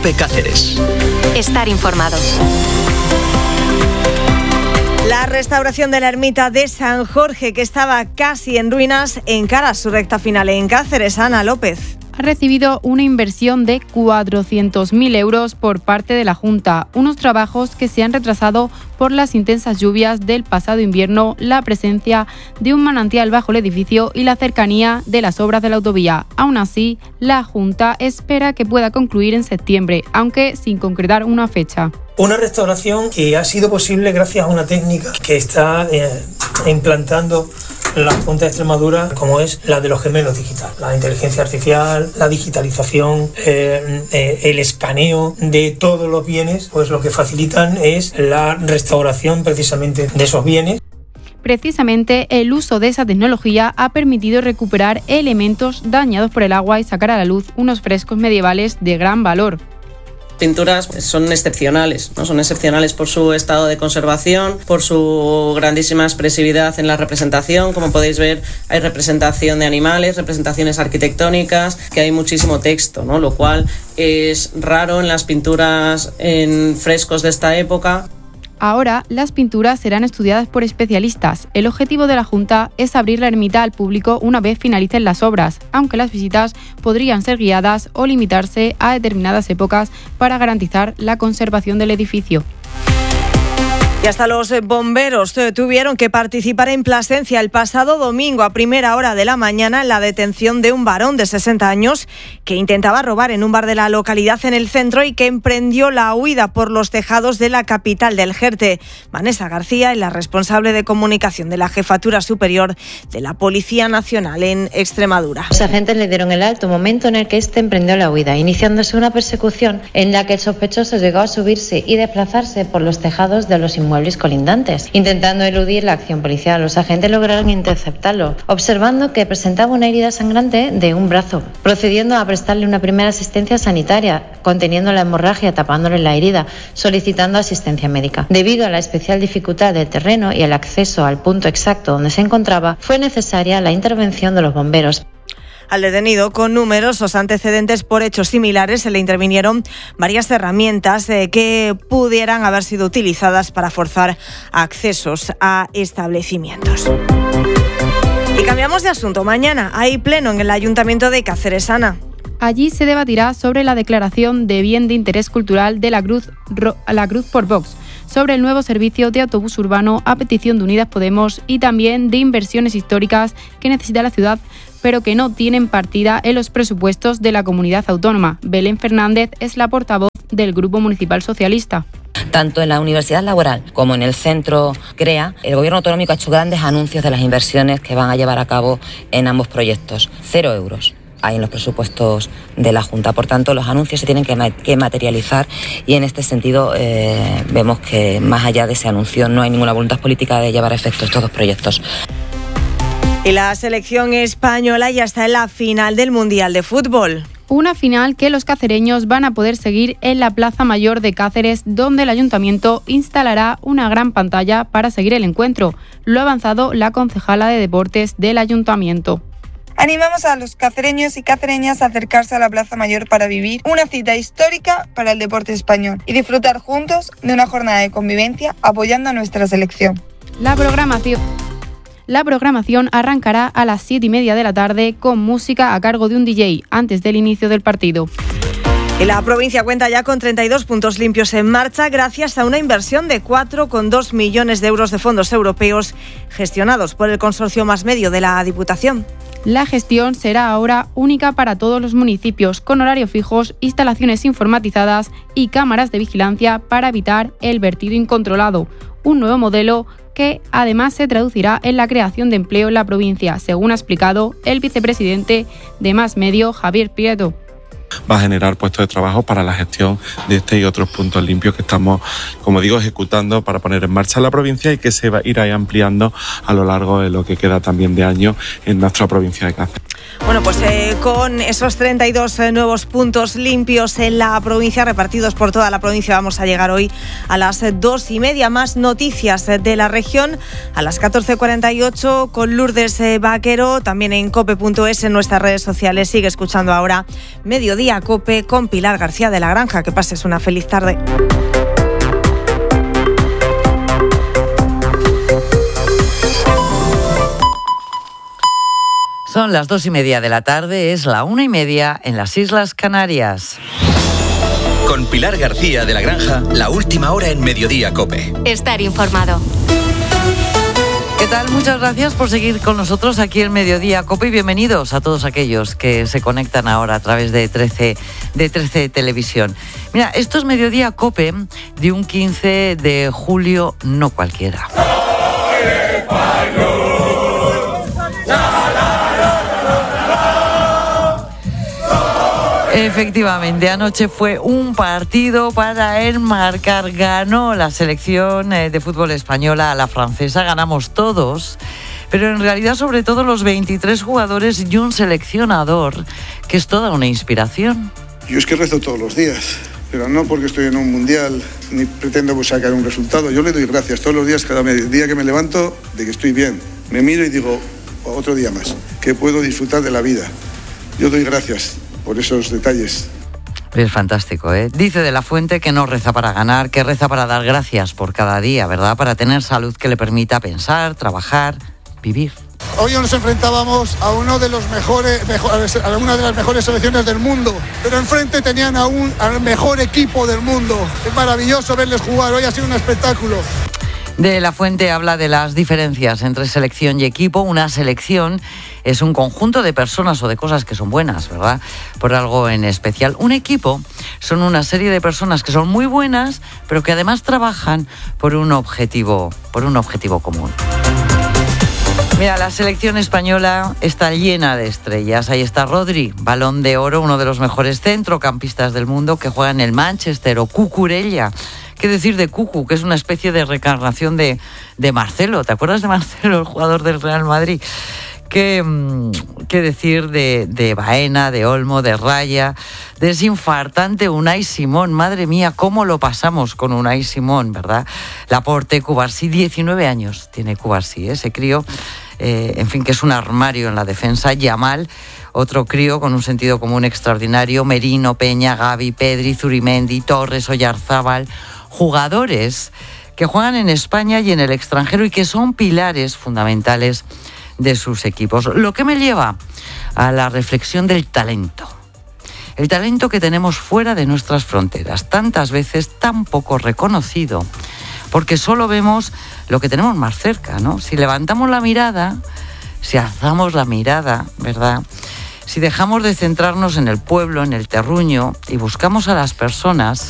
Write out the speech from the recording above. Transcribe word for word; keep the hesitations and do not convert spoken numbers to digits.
COPE Cáceres. Estar informado. La restauración de la ermita de San Jorge, que estaba casi en ruinas, encara su recta final en Cáceres. Ana López. Ha recibido una inversión de cuatrocientos mil euros por parte de la Junta, unos trabajos que se han retrasado por las intensas lluvias del pasado invierno, la presencia de un manantial bajo el edificio y la cercanía de las obras de la autovía. Aún así, la Junta espera que pueda concluir en septiembre, aunque sin concretar una fecha. Una restauración que ha sido posible gracias a una técnica que está eh, implantando la Junta de Extremadura, como es la de los gemelos digitales. La inteligencia artificial, la digitalización, eh, eh, el escaneo de todos los bienes, pues lo que facilitan es la restauración precisamente de esos bienes. Precisamente el uso de esa tecnología ha permitido recuperar elementos dañados por el agua y sacar a la luz unos frescos medievales de gran valor. Pinturas son excepcionales, ¿no? Son excepcionales por su estado de conservación, por su grandísima expresividad en la representación. Como podéis ver, hay representación de animales, representaciones arquitectónicas, que hay muchísimo texto, ¿no? Lo cual es raro en las pinturas en frescos de esta época. Ahora, las pinturas serán estudiadas por especialistas. El objetivo de la Junta es abrir la ermita al público una vez finalicen las obras, aunque las visitas podrían ser guiadas o limitarse a determinadas épocas para garantizar la conservación del edificio. Y hasta los bomberos tuvieron que participar en Plasencia el pasado domingo a primera hora de la mañana en la detención de un varón de sesenta años que intentaba robar en un bar de la localidad en el centro y que emprendió la huida por los tejados de la capital del Jerte. Vanessa García es la responsable de comunicación de la Jefatura Superior de la Policía Nacional en Extremadura. Los agentes le dieron el alto momento en el que este emprendió la huida, iniciándose una persecución en la que el sospechoso llegó a subirse y desplazarse por los tejados de los inmuebles muebles colindantes. Intentando eludir la acción policial, los agentes lograron interceptarlo, observando que presentaba una herida sangrante de un brazo, procediendo a prestarle una primera asistencia sanitaria, conteniendo la hemorragia, tapándole la herida, solicitando asistencia médica. Debido a la especial dificultad del terreno y el acceso al punto exacto donde se encontraba, fue necesaria la intervención de los bomberos. Al detenido, con numerosos antecedentes por hechos similares, se le intervinieron varias herramientas eh, que pudieran haber sido utilizadas para forzar accesos a establecimientos. Y cambiamos de asunto. Mañana hay pleno en el Ayuntamiento de Cáceres. Ana. Allí se debatirá sobre la declaración de bien de interés cultural de la Cruz, la Cruz por Vox, sobre el nuevo servicio de autobús urbano a petición de Unidas Podemos y también de inversiones históricas que necesita la ciudad, pero que no tienen partida en los presupuestos de la comunidad autónoma. Belén Fernández es la portavoz del Grupo Municipal Socialista. Tanto en la Universidad Laboral como en el Centro CREA, el Gobierno autonómico ha hecho grandes anuncios de las inversiones que van a llevar a cabo en ambos proyectos. Cero euros hay en los presupuestos de la Junta. Por tanto, los anuncios se tienen que, ma- que materializar y en este sentido eh, vemos que más allá de ese anuncio no hay ninguna voluntad política de llevar a efecto estos dos proyectos. Y la selección española ya está en la final del Mundial de Fútbol. Una final que los cacereños van a poder seguir en la Plaza Mayor de Cáceres, donde el Ayuntamiento instalará una gran pantalla para seguir el encuentro. Lo ha avanzado la concejala de Deportes del Ayuntamiento. Animamos a los cacereños y cacereñas a acercarse a la Plaza Mayor para vivir una cita histórica para el deporte español y disfrutar juntos de una jornada de convivencia apoyando a nuestra selección. La programación... La programación arrancará a las siete y media de la tarde con música a cargo de un D J antes del inicio del partido. Y la provincia cuenta ya con treinta y dos puntos limpios en marcha gracias a una inversión de cuatro coma dos millones de euros de fondos europeos gestionados por el consorcio Más Medio de la Diputación. La gestión será ahora única para todos los municipios, con horarios fijos, instalaciones informatizadas y cámaras de vigilancia para evitar el vertido incontrolado. Un nuevo modelo que además se traducirá en la creación de empleo en la provincia, según ha explicado el vicepresidente de Más Medio, Javier Prieto. Va a generar puestos de trabajo para la gestión de este y otros puntos limpios que estamos, como digo, ejecutando para poner en marcha la provincia y que se va a ir ahí ampliando a lo largo de lo que queda también de año en nuestra provincia de Cáceres. Bueno, pues eh, con esos treinta y dos eh, nuevos puntos limpios en la provincia, repartidos por toda la provincia, vamos a llegar hoy a las eh, dos y media. Más noticias eh, de la región a las catorce cuarenta y ocho con Lourdes eh, Vaquero, también en cope punto es, en nuestras redes sociales. Sigue escuchando ahora Mediodía Cope con Pilar García de la Granja. Que pases una feliz tarde. Son las dos y media de la tarde, es la una y media en las Islas Canarias. Con Pilar García de la Granja, la última hora en Mediodía Cope. Estar informado. ¿Qué tal? Muchas gracias por seguir con nosotros aquí en Mediodía Cope y bienvenidos a todos aquellos que se conectan ahora a través de trece, de trece Televisión. Mira, esto es Mediodía Cope de un quince de julio, no cualquiera. Efectivamente, anoche fue un partido para enmarcar. Ganó la selección de fútbol española a la francesa, ganamos todos, pero en realidad sobre todo los veintitrés jugadores y un seleccionador, que es toda una inspiración. Yo es que rezo todos los días, pero no porque estoy en un mundial ni pretendo sacar un resultado. Yo le doy gracias todos los días, cada día que me levanto, de que estoy bien. Me miro y digo, otro día más, que puedo disfrutar de la vida. Yo doy gracias por esos detalles. Es fantástico, ¿eh? Dice De la Fuente que no reza para ganar, que reza para dar gracias por cada día, ¿verdad? Para tener salud que le permita pensar, trabajar, vivir. Hoy nos enfrentábamos a uno de los mejores, mejor, a una de las mejores selecciones del mundo, pero enfrente tenían a un, al mejor equipo del mundo. Es maravilloso verles jugar, hoy ha sido un espectáculo. De la Fuente habla de las diferencias entre selección y equipo. Una selección es un conjunto de personas o de cosas que son buenas, ¿verdad? Por algo en especial. Un equipo son una serie de personas que son muy buenas, pero que además trabajan por un objetivo, por un objetivo común. Mira, la selección española está llena de estrellas. Ahí está Rodri, Balón de Oro, uno de los mejores centrocampistas del mundo, que juega en el Manchester, o Cucurella. ¿Qué decir de Cucu, que es una especie de reencarnación de, de Marcelo? ¿Te acuerdas de Marcelo, el jugador del Real Madrid? ¿Qué, qué decir de, de Baena, de Olmo, de Raya, de ese infartante Unai Simón? Madre mía, cómo lo pasamos con Unai Simón, ¿verdad? Laporte, Cubarsí, diecinueve años tiene Cubarsí, ¿eh? Ese crío, eh, en fin, que es un armario en la defensa. Yamal, otro crío con un sentido común extraordinario. Merino, Peña, Gavi, Pedri, Zurimendi, Torres, Oyarzábal. Jugadores que juegan en España y en el extranjero y que son pilares fundamentales de sus equipos. Lo que me lleva a la reflexión del talento. El talento que tenemos fuera de nuestras fronteras, tantas veces tan poco reconocido, porque solo vemos lo que tenemos más cerca, ¿no? Si levantamos la mirada, si alzamos la mirada, ¿verdad? Si dejamos de centrarnos en el pueblo, en el terruño, y buscamos a las personas,